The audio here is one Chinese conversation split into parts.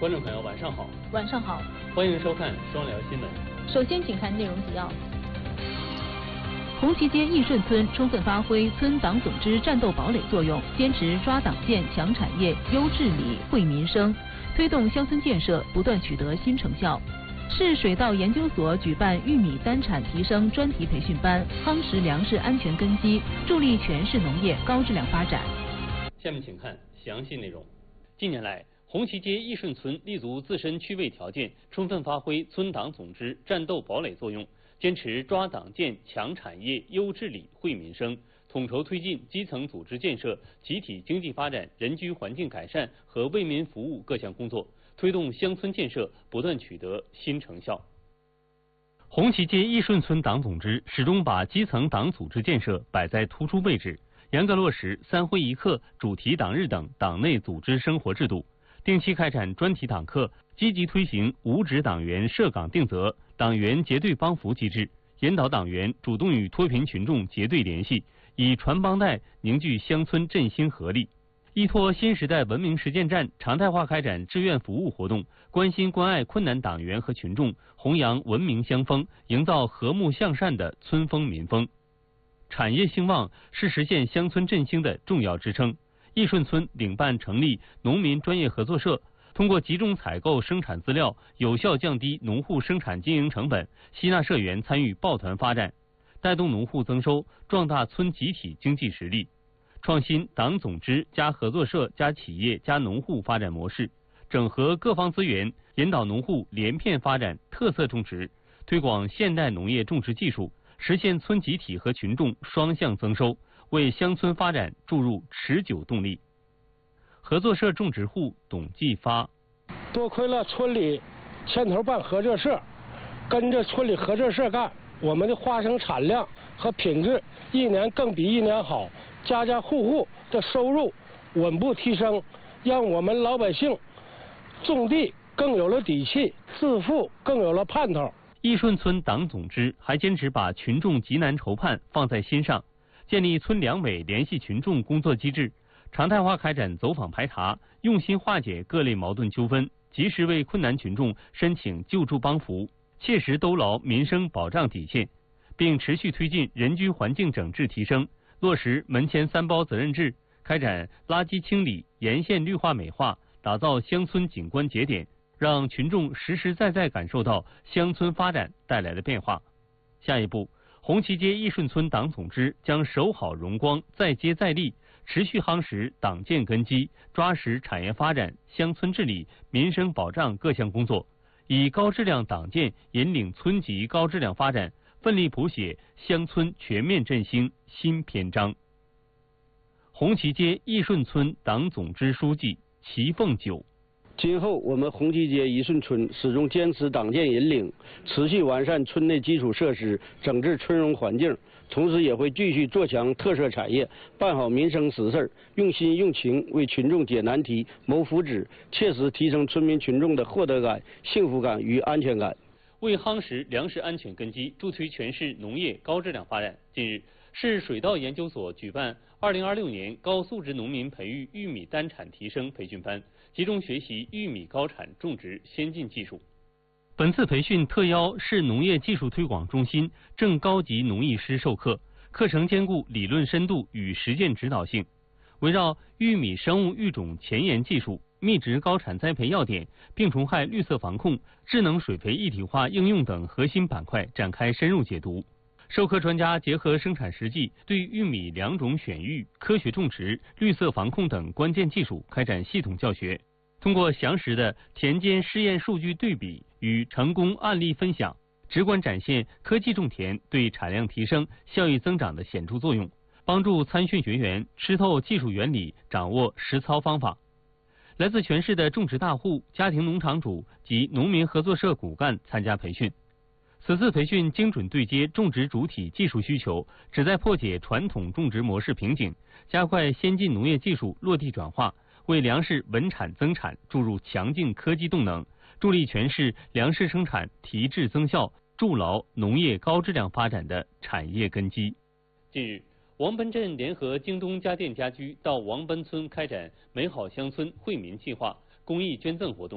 观众朋友，晚上好。 晚上好， 欢迎收看双聊新闻。 首先，请看内容提要。 红旗街义顺村充分发挥村党总支战斗堡垒作用，坚持抓党建、强产业、优治理、惠民生，推动乡村建设不断取得新成效。市水稻研究所举办玉米单产提升专题培训班，夯实粮食安全根基，助力全市农业高质量发展。 下面请看详细内容。近年来，红旗街义顺村立足自身区位条件，充分发挥村党总支战斗堡垒作用，坚持抓党建、强产业、优治理、惠民生，统筹推进基层组织建设、集体经济发展、人居环境改善和为民服务各项工作，推动乡村建设不断取得新成效。红旗街义顺村党总支始终把基层党组织建设摆在突出位置，严格落实3会1课、主题党日等党内组织生活制度，定期开展专题党课，积极推行无职党员涉岗定责、党员结对帮扶机制，引导党员主动与脱贫群众结对联系，以传帮带凝聚乡村振兴合力。依托新时代文明实践站，常态化开展志愿服务活动，关心关爱困难党员和群众，弘扬文明乡风，营造和睦向善的村风民风。产业兴旺是实现乡村振兴的重要支撑。义顺村领办成立农民专业合作社，通过集中采购生产资料，有效降低农户生产经营成本，吸纳社员参与抱团发展，带动农户增收，壮大村集体经济实力。创新党总支加合作社加企业加农户发展模式，整合各方资源，引导农户连片发展特色种植，推广现代农业种植技术，实现村集体和群众双向增收，为乡村发展注入持久动力。合作社种植户董继发： 多亏了村里牵头办合作社，跟着村里合作社干，我们的花生产量和品质一年更比一年好，家家户户的收入稳步提升，让我们老百姓种地更有了底气，致富更有了盼头。 义顺村党总支还坚持把群众急难愁盼放在心上，建立村两委联系群众工作机制，常态化开展走访排查，用心化解各类矛盾纠纷，及时为困难群众申请救助帮扶，切实兜牢民生保障底线，并持续推进人居环境整治提升，落实门前3包责任制，开展垃圾清理、沿线绿化美化，打造乡村景观节点，让群众实实在在感受到乡村发展带来的变化。下一步，红旗街义顺村党总支将守好荣光，再接再厉，持续夯实党建根基，抓实产业发展、乡村治理、民生保障各项工作，以高质量党建引领村级高质量发展，奋力谱写乡村全面振兴新篇章。红旗街义顺村党总支书记齐凤九： 今后我们红旗街义顺村始终坚持党建引领，持续完善村内基础设施，整治村容环境，同时也会继续做强特色产业，办好民生实事，用心用情为群众解难题、谋福祉，切实提升村民群众的获得感、幸福感与安全感。 为夯实粮食安全根基，助推全市农业高质量发展，近日，市水稻研究所举办2026年高素质农民培育玉米单产提升培训班，集中学习玉米高产种植先进技术。本次培训特邀市农业技术推广中心正高级农艺师授课，课程兼顾理论深度与实践指导性，围绕玉米生物育种前沿技术、密植高产栽培要点、病虫害绿色防控、智能水培一体化应用等核心板块展开深入解读。授课专家结合生产实际，对玉米良种选育、科学种植、绿色防控等关键技术开展系统教学。通过详实的田间试验数据对比与成功案例分享，直观展现科技种田对产量提升、效益增长的显著作用，帮助参训学员吃透技术原理，掌握实操方法。来自全市的种植大户、家庭农场主及农民合作社骨干参加培训。此次培训精准对接种植主体技术需求，旨在破解传统种植模式瓶颈，加快先进农业技术落地转化，为粮食稳产增产注入强劲科技动能，助力全市粮食生产提质增效，筑牢农业高质量发展的产业根基。近日，王奔镇联合京东家电家居到王奔村开展美好乡村惠民计划公益捐赠活动，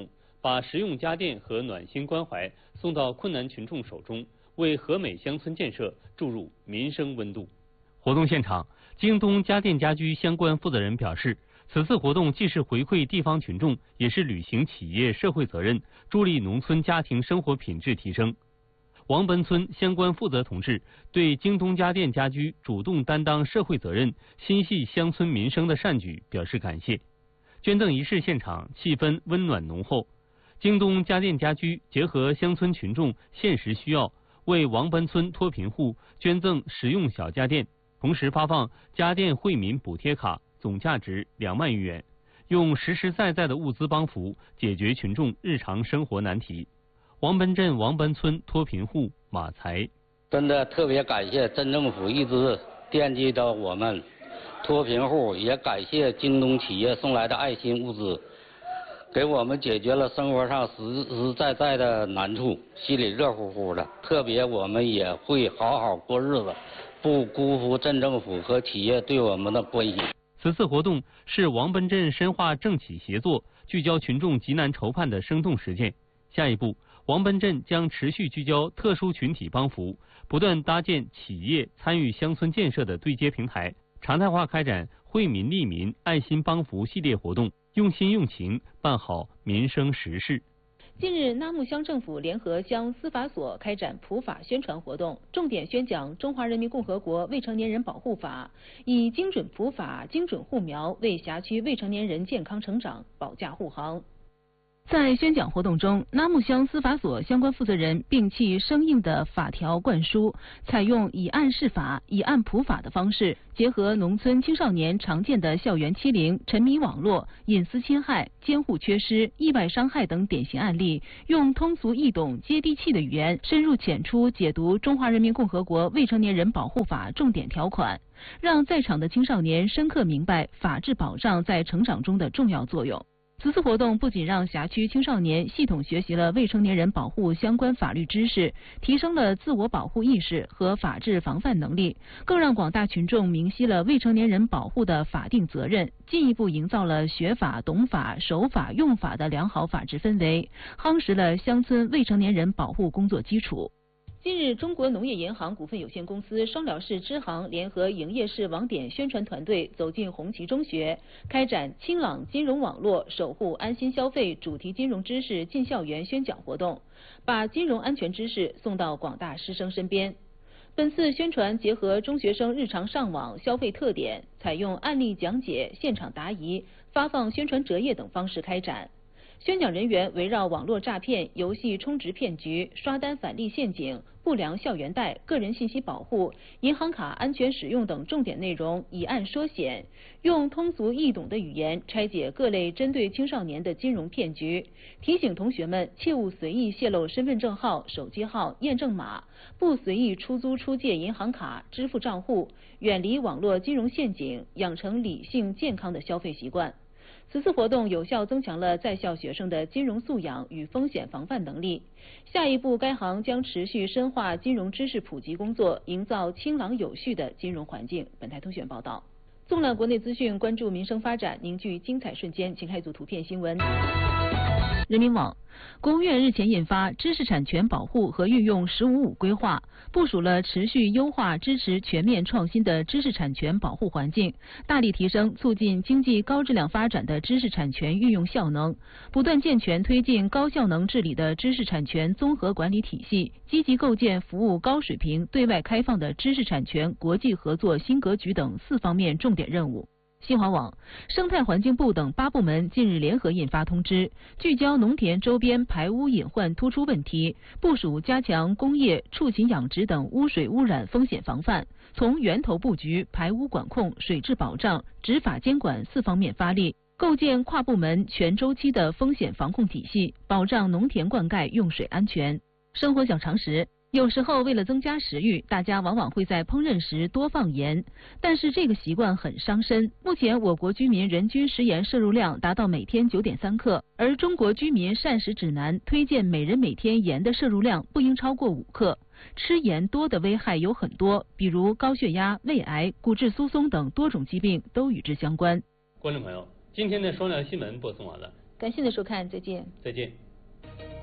把实用家电和暖心关怀送到困难群众手中，为和美乡村建设注入民生温度。活动现场，京东家电家居相关负责人表示，此次活动既是回馈地方群众，也是履行企业社会责任，助力农村家庭生活品质提升。王奔村相关负责同志对京东家电家居主动担当社会责任、心系乡村民生的善举表示感谢。捐赠仪式现场气氛温暖浓厚，京东家电家居结合乡村群众现实需要，为王奔村脱贫户捐赠实用小家电，同时发放家电惠民补贴卡，总价值2万余元，用实实在在的物资帮扶，解决群众日常生活难题。王奔镇王奔村脱贫户马才， 真的特别感谢镇政府一直惦记着我们脱贫户，也感谢京东企业送来的爱心物资，给我们解决了生活上实实在在的难处，心里热乎乎的。特别我们也会好好过日子，不辜负镇政府和企业对我们的关心。 此次活动是王奔镇深化政企协作、聚焦群众急难愁盼的生动实践。下一步，王奔镇将持续聚焦特殊群体帮扶，不断搭建企业参与乡村建设的对接平台，常态化开展惠民利民、爱心帮扶系列活动，用心用情办好民生实事。 近日，纳木乡政府联合乡司法所开展普法宣传活动，重点宣讲《中华人民共和国未成年人保护法》，以精准普法、精准护苗，为辖区未成年人健康成长保驾护航。在宣讲活动中，纳木乡司法所相关负责人摒弃生硬的法条灌输，采用以案释法、以案普法的方式，结合农村青少年常见的校园欺凌、沉迷网络、隐私侵害、监护缺失、意外伤害等典型案例，用通俗易懂、接地气的语言，深入浅出解读《中华人民共和国未成年人保护法》重点条款，让在场的青少年深刻明白法治保障在成长中的重要作用。此次活动不仅让辖区青少年系统学习了未成年人保护相关法律知识，提升了自我保护意识和法治防范能力，更让广大群众明晰了未成年人保护的法定责任，进一步营造了学法、懂法、守法、用法的良好法治氛围，夯实了乡村未成年人保护工作基础。近日，中国农业银行股份有限公司双辽市支行联合营业市网点宣传团队走进红旗中学，开展清朗金融网络，守护安心消费主题金融知识进校园宣讲活动，把金融安全知识送到广大师生身边。本次宣传结合中学生日常上网消费特点，采用案例讲解、现场答疑、发放宣传折页等方式开展。宣讲人员围绕网络诈骗、游戏充值骗局、刷单返利陷阱、不良校园贷、个人信息保护、银行卡安全使用等重点内容以案说显，用通俗易懂的语言拆解各类针对青少年的金融骗局，提醒同学们切勿随意泄露身份证号、手机号、验证码，不随意出租出借银行卡、支付账户，远离网络金融陷阱，养成理性健康的消费习惯。此次活动有效增强了在校学生的金融素养与风险防范能力。下一步，该行将持续深化金融知识普及工作，营造清朗有序的金融环境。本台通讯报道。纵览国内资讯，关注民生发展，凝聚精彩瞬间，请看一组图片新闻。人民网，国务院日前印发《知识产权保护和运用“十五五”规划》，部署了持续优化支持全面创新的知识产权保护环境，大力提升促进经济高质量发展的知识产权运用效能，不断健全推进高效能治理的知识产权综合管理体系，积极构建服务高水平、对外开放的知识产权国际合作新格局等4方面重点任务。新华网，生态环境部等8部门近日联合印发通知，聚焦农田周边排污隐患突出问题，部署加强工业、畜禽养殖等污水污染风险防范，从源头布局、排污管控、水质保障、执法监管4方面发力，构建跨部门全周期的风险防控体系，保障农田灌溉用水安全。生活小常识。有时候为了增加食欲，大家往往会在烹饪时多放盐，但是这个习惯很伤身。目前我国居民人均食盐摄入量达到每天9.3克，而中国居民膳食指南推荐每人每天盐的摄入量不应超过5克。吃盐多的危害有很多，比如高血压、胃癌、骨质疏松等多种疾病都与之相关。 观众朋友，今天的双聊新闻播送完了， 感谢您的收看，再见。 再见。